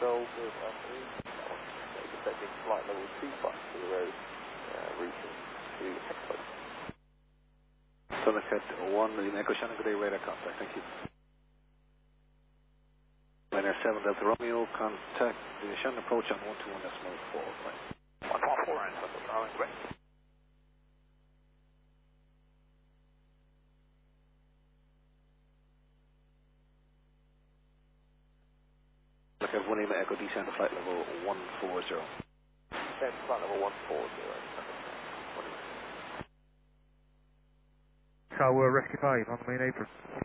Control, good afternoon. Detecting flight level 250, routing to Expo. Somerset 1 million Echo Shannon, good day, radar contact, thank you. Liner 7 Delta Romeo, contact the Shannon approach on 121.4, right. 114 and Darling, great. Look at 1 Lima Echo descend to flight level 140. Descend flight level 140. Tower Rescue 5 on the main apron.